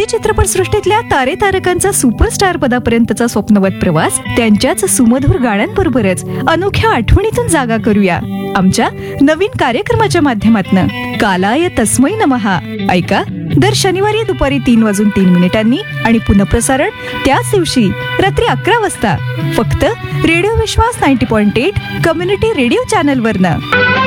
भारतीय चित्रपटसृष्टीतल्या तारे तारकांचा सुपरस्टार पदापर्यंतचा स्वप्नवत प्रवास त्यांच्याच सुमधुर गाण्यांबरोबरच अनोख्या आठवणीतून जागा करूया आमच्या नवीन कार्यक्रमाच्या माध्यमातून. कालाय तस्मै नमः. ऐका दर शनिवारी दुपारी 3:03 आणि पुनःप्रसारण त्याच दिवशी रात्री 11 वाजता फक्त रेडिओ विश्वास 90.8 कम्युनिटी रेडिओ चॅनलवरनं.